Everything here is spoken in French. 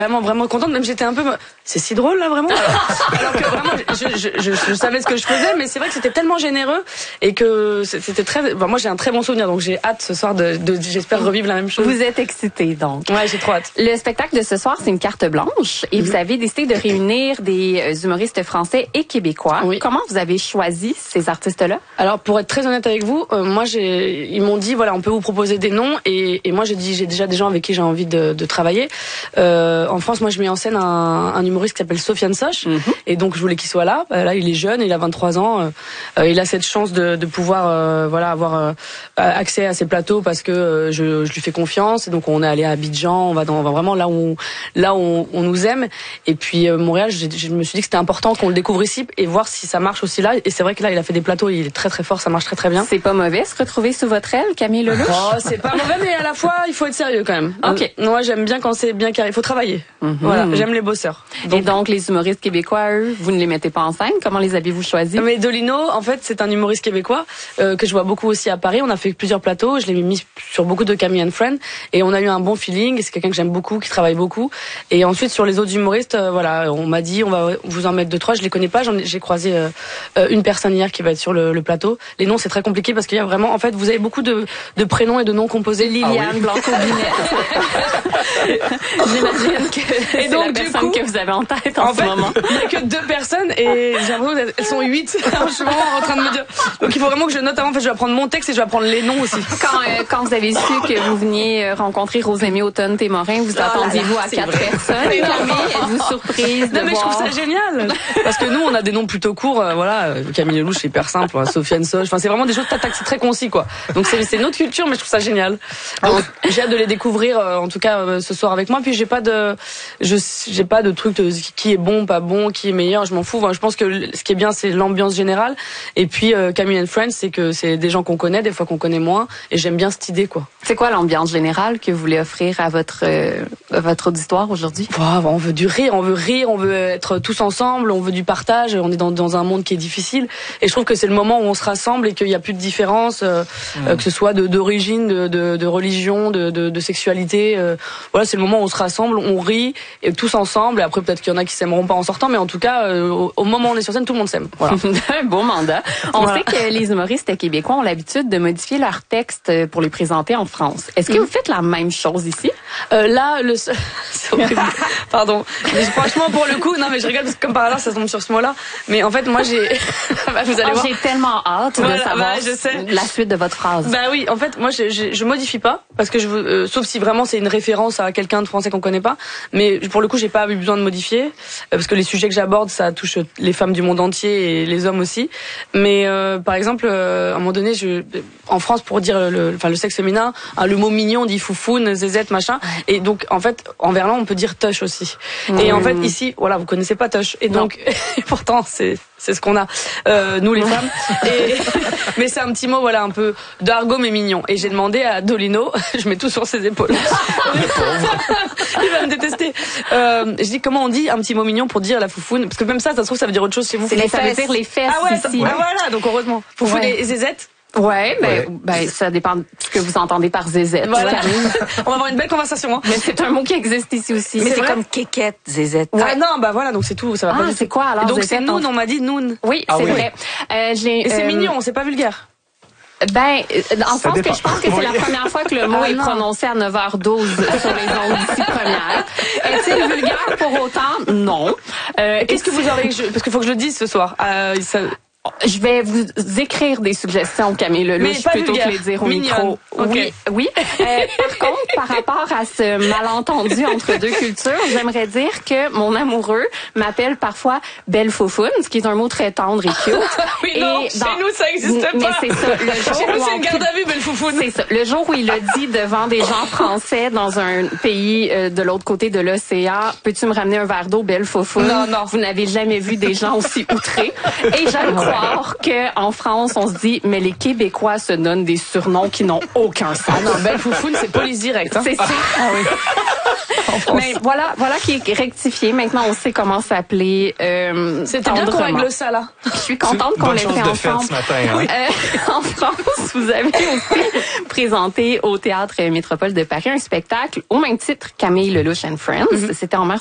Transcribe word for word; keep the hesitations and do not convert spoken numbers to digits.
Vraiment, vraiment contente. Même j'étais un peu, c'est si drôle là, vraiment. Alors, alors que vraiment, je, je, je, je savais ce que je faisais, mais c'est vrai que c'était tellement généreux et que c'était très. Bon, moi, j'ai un très bon souvenir, donc j'ai hâte ce soir de, de j'espère revivre la même chose. Vous êtes excitée, donc. Ouais, j'ai trop hâte. Le spectacle de ce soir, c'est une carte blanche et mm-hmm. vous avez décidé de réunir des humoristes français et québécois. Oui. Comment vous avez choisi ces artistes-là? Alors, pour être très honnête avec vous, euh, moi, j'ai, ils m'ont dit, voilà, on peut vous proposer des noms et, et moi, j'ai dit, j'ai déjà des gens avec qui j'ai envie de, de travailler. Euh, En France, moi, je mets en scène un, un humoriste qui s'appelle Sofiane Soch, mm-hmm. et donc je voulais qu'il soit là. Là, il est jeune, il a vingt-trois ans, euh, il a cette chance de, de pouvoir, euh, voilà, avoir euh, accès à ces plateaux parce que euh, je, je lui fais confiance. Et donc, on est allé à Abidjan, on va, dans, on va vraiment là où, là où on, on nous aime. Et puis euh, Montréal, je, je me suis dit que c'était important qu'on le découvre ici et voir si ça marche aussi là. Et c'est vrai que là, il a fait des plateaux, il est très très fort, ça marche très très bien. C'est pas mauvais se retrouver sous votre aile, Camille Lelouch? Oh, c'est pas mauvais, mais à la fois, il faut être sérieux quand même. Ok. Euh, moi, j'aime bien quand c'est bien carré. Il faut travailler. Mm-hmm. Voilà, j'aime les bosseurs. Donc, et donc, les humoristes québécois, eux, vous ne les mettez pas en scène? Comment les avez-vous choisis? Mais Dolino, en fait, c'est un humoriste québécois euh, que je vois beaucoup aussi à Paris. On a fait plusieurs plateaux. Je l'ai mis sur beaucoup de Camille and Friends et on a eu un bon feeling. C'est quelqu'un que j'aime beaucoup, qui travaille beaucoup. Et ensuite, sur les autres humoristes, euh, voilà, on m'a dit, on va vous en mettre deux, trois. Je les connais pas. J'en ai, j'ai croisé euh, euh, une personne hier qui va être sur le, le plateau. Les noms, c'est très compliqué parce qu'il y a vraiment, en fait, vous avez beaucoup de, de prénoms et de noms composés. Liliane ah oui. Blanco-Binet. J'imagine que et donc, la personne coup, que vous avez en tête en, en ce fait, moment. Il n'y a que deux personnes et j'ai l'impression qu'elles sont huit. Je suis vraiment en train de me dire. Donc il faut vraiment que je note avant. En fait, je vais prendre mon texte et je vais prendre les noms aussi. Quand, euh, quand vous avez su que vous veniez rencontrer Rosémie Automne-Témorin, vous ah attendiez-vous à quatre vrai. personnes. Camille, êtes-vous surprise de Non mais voir... je trouve ça génial. Parce que nous, on a des noms plutôt courts. Euh, voilà, Camille Lelouch, c'est hyper simple. Hein, Sofiane Soch. Enfin, c'est vraiment des choses tac, c'est très concis quoi. Donc c'est, c'est notre culture, mais je trouve ça génial. Donc j'ai hâte de les découvrir. Euh, en tout cas euh, ce soir avec moi. Puis j'ai pas de, je, j'ai pas de truc de qui est bon, pas bon, qui est meilleur. Je m'en fous. Enfin, je pense que ce qui est bien, c'est l'ambiance générale. Et puis euh, Camille and Friends, c'est que c'est des gens qu'on connaît, des fois qu'on connaît moins. Et j'aime bien cette idée quoi. C'est quoi l'ambiance générale que vous voulez offrir à votre euh, à votre auditoire aujourd'hui? Wow, on veut du rire, on veut rire, on veut être tous ensemble, on veut du partage. On est dans, dans un monde qui est difficile. Et je trouve que c'est le moment où on se rassemble et qu'il n'y a plus de différence, euh, mmh. euh, que ce soit de, d'origine, de, de, de religion, de, de, de sexualité. Euh, voilà, c'est le moment où on se rassemble, on rit et tous ensemble. Et après, peut-être qu'il y en a qui s'aimeront pas en sortant, mais en tout cas, euh, au, au moment où on est sur scène, tout le monde s'aime. Voilà. Un beau mandat. On voilà. sait que les humoristes québécois ont l'habitude de modifier leurs textes pour les présenter en France. Est-ce que mmh. vous faites la même chose ici? Euh, là, le c'est horrible. Pardon. Mais franchement, pour le coup, non, mais je rigole parce que comme par hasard, ça tombe sur ce mot-là. Mais en fait, moi, j'ai. bah, vous allez oh, voir. J'ai tellement hâte voilà, de savoir bah, je sais. la suite de votre phrase. Bah oui, en fait, moi, je, je, je modifie pas parce que je veux, euh, sauf si vraiment c'est une référence à quelqu'un de français qu'on connaît pas. Mais pour le coup, j'ai pas eu besoin de modifier euh, parce que les sujets que j'aborde, ça touche les femmes du monde entier et les hommes aussi. Mais euh, par exemple, euh, à un moment donné, je, en France, pour dire le, enfin le sexe féminin, hein, le mot mignon, on dit foufoune, zézette, machin. Et donc, en fait, en verlan, on peut dire touch aussi. Mmh. Et en fait, ici, voilà, vous connaissez pas touch. Et donc, et pourtant, c'est c'est ce qu'on a, euh, nous les femmes. Et, mais c'est un petit mot, voilà, un peu d'argot mais mignon. Et j'ai demandé à Dolino, je mets tout sur ses épaules. Il va me détester. Euh, je dis comment on dit un petit mot mignon pour dire la foufoune, parce que même ça, ça se trouve ça veut dire autre chose chez vous. C'est les ça veut dire les fesses. Ah ouais, ici. Ah voilà, donc heureusement. Foufoune ouais. et zézette. Ouais, ben, ouais. ben ça dépend de ce que vous entendez par zézette. Voilà. On va avoir une belle conversation. Hein. Mais c'est un mot qui existe ici aussi. Mais c'est, c'est comme kékette, zézette. Ouais, ah non, bah voilà, donc c'est tout. Ça va ah, pas c'est quoi alors? Et donc zézette, c'est noun, on m'a dit noun. Oui, ah, c'est oui. vrai. Euh, je l'ai, et c'est euh, mignon, c'est pas vulgaire. Ben, en sens que je pense que c'est oui. la première fois que le mot ah, est non. prononcé à neuf heures douze sur les ondes d'ici première. Est-il vulgaire pour autant? Non. Euh, Qu'est-ce que vous aurez, parce qu'il faut que je le dise ce soir. Euh, ça... Je vais vous écrire des suggestions, Camille Lelouch, plutôt vulgaire. que les dire au Mignonne. micro. Okay. Oui, oui. Euh, par contre, par rapport à ce malentendu entre deux cultures, j'aimerais dire que mon amoureux m'appelle parfois belle foufoune, ce qui est un mot très tendre et cute. oui, non, et chez dans... nous, ça existe pas. Mais c'est ça. Le jour chez nous, où c'est une garde à vue, belle foufoune. C'est ça. Le jour où il a dit devant des gens français dans un pays euh, de l'autre côté de l'océan, peux-tu me ramener un verre d'eau, belle foufoune? Non, non. Vous n'avez jamais vu des gens aussi outrés. Et j'aime croire que en France, on se dit, mais les Québécois se donnent des surnoms qui n'ont aucun sens. Ah non, belle foufoune, c'est police directe. Hein? C'est ça. Ah oui. Mais voilà, voilà qui est rectifié. Maintenant, on sait comment s'appeler. Euh, C'était bien qu'on règle ça, là. Je suis contente qu'on l'ait fait ensemble. Ce matin, hein? euh, en France, vous avez aussi présenté au Théâtre Métropole de Paris un spectacle au même titre Camille Lelouch and Friends. Mm-hmm. C'était en mars